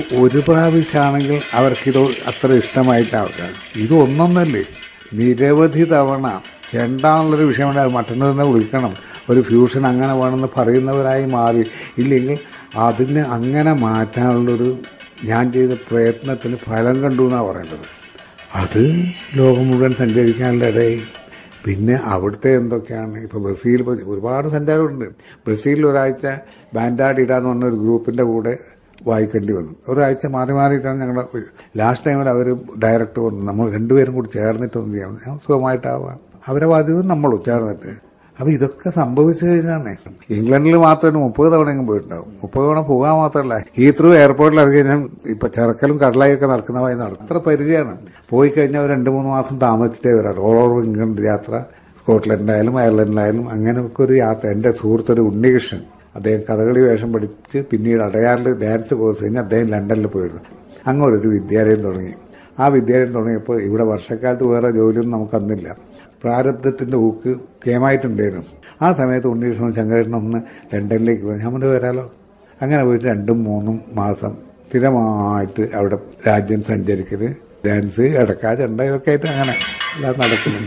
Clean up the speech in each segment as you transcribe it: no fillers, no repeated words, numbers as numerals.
ഒരു പ്രാവശ്യമാണെങ്കിൽ അവർക്കിത് അത്ര ഇഷ്ടമായിട്ടാവും. ഇത് ഒന്നൊന്നല്ലേ, നിരവധി തവണ ചെണ്ടാന്നുള്ളൊരു വിഷയമുണ്ട്, അത് മറ്റൊന്നിനെ വിളിക്കണം, ഒരു ഫ്യൂഷൻ അങ്ങനെ വേണമെന്ന് പറയുന്നവരായി മാറി. ഇല്ലെങ്കിൽ അതിന് അങ്ങനെ മാറ്റാനുള്ളൊരു ഞാൻ ചെയ്ത പ്രയത്നത്തിന് ഫലം കണ്ടു എന്നാണ് പറയേണ്ടത്. അത് ലോകം മുഴുവൻ സഞ്ചരിക്കാനുള്ള ഇടയായി. പിന്നെ അവിടുത്തെ എന്തൊക്കെയാണ്, ഇപ്പോൾ ബ്രസീൽ ഒരുപാട് സഞ്ചാരമുണ്ട്. ബ്രസീലിൽ ഒരാഴ്ച ബാൻഡാഡിഡ എന്ന് പറഞ്ഞ ഒരു ഗ്രൂപ്പിൻ്റെ കൂടെ വായിക്കേണ്ടി വന്നു. ഒരാഴ്ച മാറി മാറിയിട്ടാണ് ഞങ്ങളുടെ ലാസ്റ്റ് ടൈമിൽ അവർ ഡയറക്ടർ വന്നു, നമ്മൾ രണ്ടുപേരും കൂടി ചേർന്നിട്ടൊന്നും ചെയ്യാം, ഞാൻ സുഖമായിട്ടാവാം, അവരെ ബാധ്യത നമ്മളും ചേർന്നിട്ട്. അപ്പോൾ ഇതൊക്കെ സംഭവിച്ചു കഴിഞ്ഞാണ്. ഇംഗ്ലണ്ടിൽ മാത്രമേ 30 തവണയെങ്കിലും പോയിട്ടുണ്ടാവും. 30 തവണ പോകാൻ മാത്രമല്ല, ഹീത്രൂ എയർപോർട്ടിൽ ഇറങ്ങി ഞാൻ ഇപ്പം ചെറുക്കലും കടലായൊക്കെ നടക്കുന്നതായി നടക്കും. അത്ര പരിചയമാണ്. പോയി കഴിഞ്ഞാൽ 2-3 മാസം താമസിച്ചിട്ടേ വരാറ്. ഓൾ ഓവർ ഇംഗ്ലണ്ട് യാത്ര, സ്കോട്ട്ലൻഡിലായാലും അയർലൻഡിലായാലും അങ്ങനെയൊക്കെ ഒരു യാത്ര. എൻ്റെ സുഹൃത്തൊരു ഉണ്ണികൃഷ്ണൻ, അദ്ദേഹം കഥകളി വേഷം പഠിച്ച് പിന്നീട് അടയാറിൽ ഡാൻസ് കോഴ്സ് കഴിഞ്ഞ് അദ്ദേഹം ലണ്ടനിൽ പോയിരുന്നു. അങ്ങനെ ഒരു വിദ്യാലയം തുടങ്ങി. ആ വിദ്യാലയം തുടങ്ങിയപ്പോൾ ഇവിടെ വർഷക്കാലത്ത് വേറെ ജോലിയൊന്നും നമുക്കന്നില്ല. പ്രാരബ്ധത്തിന്റെ ഊക്ക് കേമായിട്ടുണ്ടായിരുന്നു. ആ സമയത്ത് ഉണ്ണികൃഷ്ണൻ ശങ്കരേട്ടൻ ഒന്ന് ലണ്ടനിലേക്ക് പോയി. നമ്മൾ വരാലോ. അങ്ങനെ പോയിട്ട് 2-3 മാസം സ്ഥിരമായിട്ട് അവിടെ രാജ്യം സഞ്ചരിക്കല്, ഡാൻസ്, ഇടക്കാ ചെണ്ട, ഇതൊക്കെ ആയിട്ട് അങ്ങനെ എല്ലാം നടക്കുന്നു.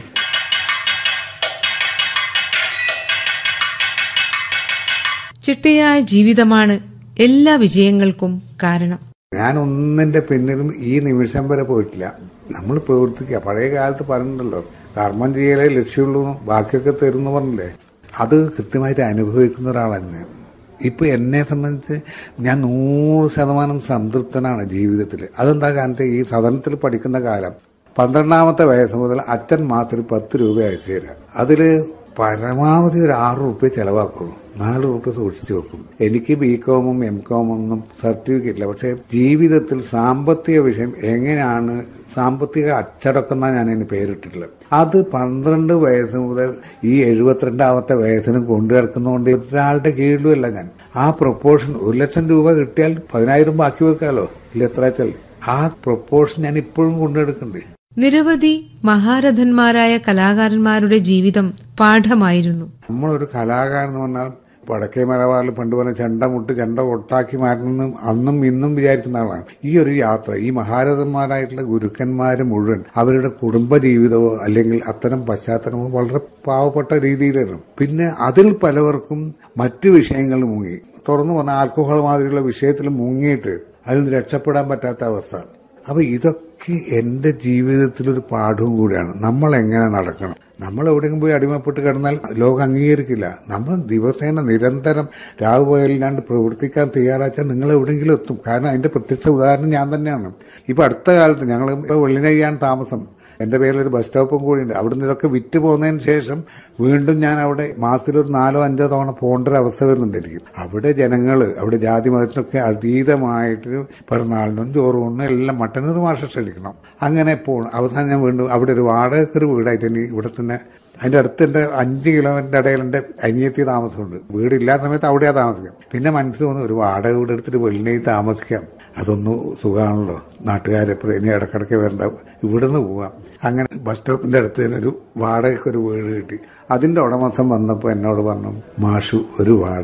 ചിട്ടയായ ജീവിതമാണ് എല്ലാ വിജയങ്ങൾക്കും കാരണം. ഞാൻ ഒന്നിന്റെ പിന്നിലും ഈ നിമിഷം വരെ പോയിട്ടില്ല. നമ്മൾ പ്രവർത്തിക്കുക. പഴയ കാലത്ത് പറഞ്ഞിട്ടുണ്ടല്ലോ, കർമ്മം ചെയ്യലേ ലക്ഷ്യമുള്ളൂ, ബാക്കിയൊക്കെ തരുന്നു പറഞ്ഞില്ലേ. അത് കൃത്യമായിട്ട് അനുഭവിക്കുന്ന ഒരാളാണ്. ഇപ്പൊ എന്നെ സംബന്ധിച്ച് ഞാൻ 100% സംതൃപ്തനാണ് ജീവിതത്തിൽ. അതെന്താ കാരണത്തെ, ഈ സദനത്തിൽ പഠിക്കുന്ന കാലം 12ാമത്തെ വയസ്സ് മുതൽ അച്ഛൻ മാസത്തിൽ 10 രൂപ അയച്ചു തരാം. അതില് പരമാവധി ഒരു 6 രൂപ ചെലവാക്കുള്ളൂ, 4 രൂപ സൂക്ഷിച്ചു വെക്കും. എനിക്ക് ബികോമും എംകോമും ഒന്നും സർട്ടിഫിക്കറ്റ് ഇല്ല. പക്ഷെ ജീവിതത്തിൽ സാമ്പത്തിക വിഷയം എങ്ങനെയാണ്, സാമ്പത്തിക അച്ചടക്കം എന്നാണ് ഞാൻ അതിന് പേരിട്ടിട്ടുള്ളത്. അത് 12 വയസ്സ് മുതൽ ഈ 72ാമത്തെ വയസ്സിനും കൊണ്ടു കിടക്കുന്നതുകൊണ്ട് ഒരാളുടെ കീഴിലുമല്ല ഞാൻ. ആ പ്രൊപ്പോർഷൻ 1 ലക്ഷം രൂപ കിട്ടിയാൽ 10,000 ബാക്കി വെക്കാലോ, ഇല്ല എത്ര വെച്ചാൽ. ആ പ്രൊപ്പോർഷൻ ഞാൻ ഇപ്പോഴും കൊണ്ടുനടക്കുന്നുണ്ട്. നിരവധി മഹാരഥന്മാരായ കലാകാരന്മാരുടെ ജീവിതം പാഠമായിരുന്നു. നമ്മളൊരു കലാകാരൻ എന്ന് പറഞ്ഞാൽ വടക്കേ മലബാറിൽ പണ്ട് പറഞ്ഞ ചെണ്ട കൊട്ടാക്കി മാറ്റണമെന്ന് അന്നും ഇന്നും വിചാരിക്കുന്ന ആളാണ്. ഈ ഒരു യാത്ര, ഈ മഹാരഥന്മാരായിട്ടുള്ള ഗുരുക്കന്മാര് മുഴുവൻ അവരുടെ കുടുംബജീവിതമോ അല്ലെങ്കിൽ അത്തരം പശ്ചാത്തലമോ വളരെ പാവപ്പെട്ട രീതിയിലായിരുന്നു. പിന്നെ അതിൽ പലവർക്കും മറ്റു വിഷയങ്ങളിൽ മുങ്ങി, തുറന്നു പറഞ്ഞ ആൽക്കഹോൾ മാതിരിയുള്ള വിഷയത്തിൽ മുങ്ങിയിട്ട് അതിൽ നിന്ന് രക്ഷപ്പെടാൻ പറ്റാത്ത അവസ്ഥ. അപ്പൊ ഇതൊക്കെ എന്റെ ജീവിതത്തിലൊരു പാഠവും കൂടിയാണ്. നമ്മൾ എങ്ങനെ നടക്കണം. നമ്മൾ എവിടെയെങ്കിലും പോയി അടിമപ്പെട്ട് കിടന്നാൽ ലോകം അംഗീകരിക്കില്ല. നമ്മൾ ദിവസേന നിരന്തരം രാവുപകലില്ലാണ്ട് പ്രവർത്തിക്കാൻ തയ്യാറാച്ചാൽ നിങ്ങൾ എവിടെയെങ്കിലും എത്തും. കാരണം അതിന്റെ പ്രത്യക്ഷ ഉദാഹരണം ഞാൻ തന്നെയാണ്. ഇപ്പൊ അടുത്ത കാലത്ത് ഞങ്ങൾ ഇപ്പൊ വെള്ളിനയ്യാണ് താമസം. എന്റെ പേരിലൊരു ബസ് സ്റ്റോപ്പും കൂടിയുണ്ട്. അവിടുന്ന് ഇതൊക്കെ വിറ്റ് പോകുന്നതിന് ശേഷം വീണ്ടും ഞാൻ അവിടെ മാസത്തിലൊരു 4-5 തവണ പോകേണ്ട ഒരു അവസ്ഥ വരുന്നുണ്ടായിരിക്കും. അവിടെ ജനങ്ങള്, അവിടെ ജാതി മതത്തിനൊക്കെ അതീതമായിട്ട് പിറന്നാളിനും ചോറും എല്ലാം മട്ടന്നൊരു മാഷ ക്ഷണിക്കണം. അങ്ങനെ പോകണം. അവസാനം ഞാൻ വീണ്ടും അവിടെ ഒരു വാടകയ്ക്കൊരു വീടായിട്ട് എനിക്ക് ഇവിടെ തന്നെ അതിന്റെ അടുത്ത് എന്റെ 5 കിലോമീറ്ററിന്റെ ഇടയിൽ എന്റെ അനിയത്തി താമസമുണ്ട്. വീടില്ലാത്ത സമയത്ത് അവിടെയാ താമസിക്കാം. പിന്നെ മനസ്സിൽ വന്നു ഒരു വാടക വീട് എടുത്തിട്ട് വെള്ളിനയിൽ താമസിക്കാം, അതൊന്നും സുഖമാണല്ലോ, നാട്ടുകാരെപ്പോഴും ഇനി ഇടക്കിടയ്ക്ക് വരണ്ട, ഇവിടുന്ന് പോവാം. അങ്ങനെ ബസ് സ്റ്റോപ്പിന്റെ അടുത്ത് തന്നെ ഒരു വാടകയ്ക്കൊരു വീട് കിട്ടി. അതിന്റെ ഉടമസ്ഥൻ വന്നപ്പോൾ എന്നോട് പറഞ്ഞു, മാഷു ഒരു വാടക